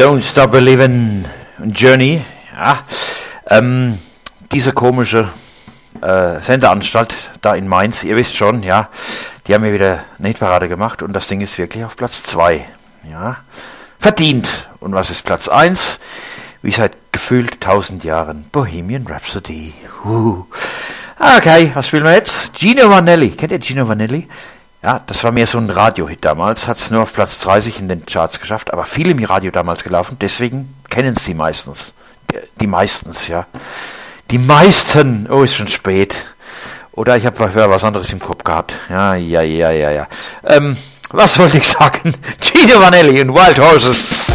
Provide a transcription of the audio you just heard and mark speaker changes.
Speaker 1: Don't Stop Believin' Journey. Ja, diese komische Sendeanstalt da in Mainz, ihr wisst schon, ja, die haben mir wieder eine Hitparade gemacht und das Ding ist wirklich auf Platz 2. Ja, verdient. Und was ist Platz 1? Wie seit gefühlt 1000 Jahren Bohemian Rhapsody. Okay, was spielen wir jetzt? Gino Vanelli. Kennt ihr Gino Vanelli? Ja, das war mir so ein Radio-Hit damals. Hat es nur auf Platz 30 in den Charts geschafft, aber viel im Radio damals gelaufen. Deswegen kennen es die meistens. Die meistens, ja. Die meisten. Oh, ist schon spät. Oder ich habe was anderes im Kopf gehabt. Ja. Was wollte ich sagen? Gino Vanelli und Wild Horses.